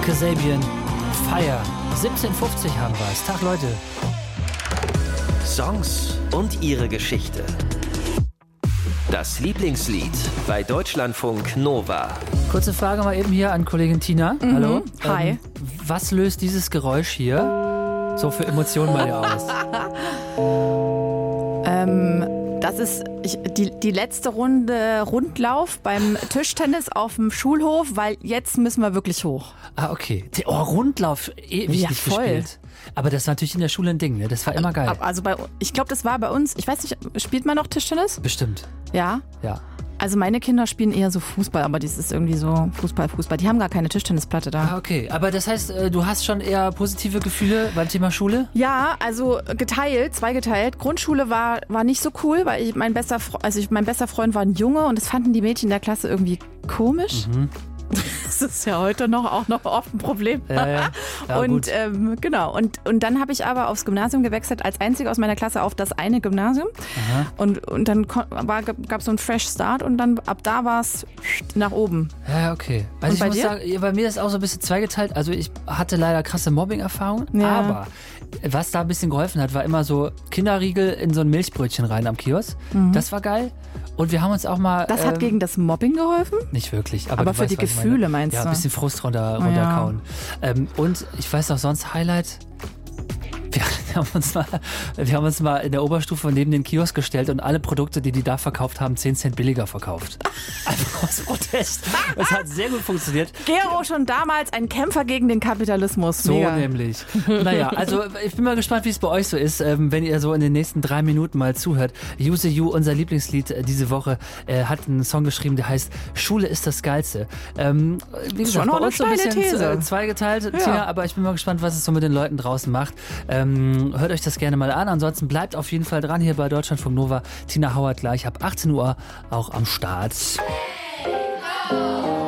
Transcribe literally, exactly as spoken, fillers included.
Kasabian, Fire. siebzehn Uhr fünfzig haben wir es. Tag, Leute. Songs und ihre Geschichte. Das Lieblingslied bei Deutschlandfunk Nova. Kurze Frage mal eben hier an Kollegin Tina. Mhm. Hallo. Hi. Ähm, was löst dieses Geräusch hier so für Emotionen bei dir aus? Ähm, das ist ich, die, die letzte Runde Rundlauf beim Tischtennis auf dem Schulhof, weil jetzt müssen wir wirklich hoch. Ah, okay. Oh, Rundlauf, ewig Ja, nicht voll. gespielt. Aber das war natürlich in der Schule ein Ding, ne? Das war immer geil. Also bei, ich glaube, das war bei uns, ich weiß nicht, spielt man noch Tischtennis? Bestimmt, Ja. ja. Also meine Kinder spielen eher so Fußball, aber das ist irgendwie so Fußball, Fußball. Die haben gar keine Tischtennisplatte da. Ah, okay. Aber das heißt, äh, du hast schon eher positive Gefühle beim Thema Schule? Ja, also geteilt, zweigeteilt. Grundschule war, war nicht so cool, weil ich, mein, bester, Fre- also ich, mein bester Freund war ein Junge und das fanden die Mädchen in der Klasse irgendwie komisch. Mhm. Das ist ja heute noch auch noch oft ein Problem. Ja, ja. Ja, und gut. ähm, genau. Und, und dann habe ich aber aufs Gymnasium gewechselt, als einzige aus meiner Klasse auf das eine Gymnasium. Aha. Und, und dann gab es so einen Fresh Start und dann ab da war es nach oben. Ja, okay. Also Und ich bei muss dir? sagen, ja, bei mir ist es auch so ein bisschen zweigeteilt. Also ich hatte leider krasse Mobbing-Erfahrungen, Ja. aber was da ein bisschen geholfen hat, war immer so Kinderriegel in so ein Milchbrötchen rein am Kiosk. Das war geil. Und wir haben uns auch mal... Das hat ähm, gegen das Mobbing geholfen? Nicht wirklich. Aber, Aber du für weißt, die was ich Gefühle meine. meinst ja, du? Ja, ein bisschen Frust runter, Oh, runterkauen. Ja. Ähm, und ich weiß noch, sonst Highlight... Wir haben, uns mal, wir haben uns mal in der Oberstufe neben den Kiosk gestellt und alle Produkte, die die da verkauft haben, zehn Cent billiger verkauft. Einfach aus Protest. Das hat sehr gut funktioniert. Gero schon damals ein Kämpfer gegen den Kapitalismus. So Mega. nämlich. Naja, also ich bin mal gespannt, wie es bei euch so ist, ähm, wenn ihr so in den nächsten drei Minuten mal zuhört. Use You, unser Lieblingslied äh, diese Woche, äh, hat einen Song geschrieben, der heißt Schule ist das Geilste. Ähm, wie gesagt, Schon noch bei eine uns so ein steile bisschen These. äh, zweigeteilt, Ja. Tina, aber ich bin mal gespannt, was es so mit den Leuten draußen macht. Ähm, hört euch das gerne mal an. Ansonsten bleibt auf jeden Fall dran hier bei Deutschlandfunk Nova. Tina Hauert gleich ab achtzehn Uhr auch am Start.